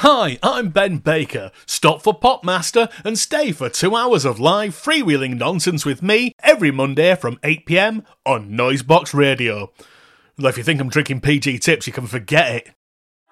Hi, I'm Ben Baker. Stop for Popmaster and stay for 2 hours of live freewheeling nonsense with me every Monday from 8pm on Noisebox Radio. Well, if you think I'm drinking PG tips, you can forget it.